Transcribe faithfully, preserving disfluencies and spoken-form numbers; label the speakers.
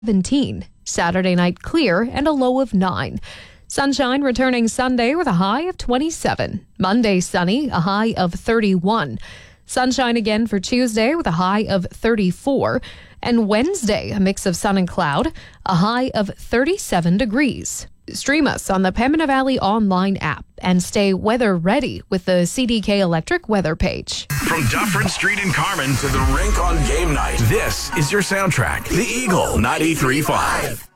Speaker 1: seventeen. Saturday night clear and a low of nine. Sunshine returning Sunday with a high of twenty-seven. Monday sunny, a high of thirty-one. Sunshine again for Tuesday with a high of thirty-four. And Wednesday, a mix of sun and cloud, a high of thirty-seven degrees. Stream us on the Pembina Valley online app and stay weather ready with the C D K Electric weather page.
Speaker 2: From Dufferin Street in Carman to the rink on game night, this is your soundtrack, The Eagle ninety-three point five.